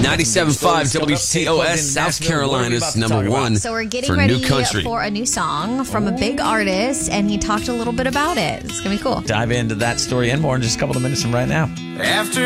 97.5 WCOS, South Carolina's number one. So we're getting for ready New Country. for a new song from a big artist, and he talked a little bit about it. It's going to be cool. Dive into that story and more in just a couple of minutes from right now. After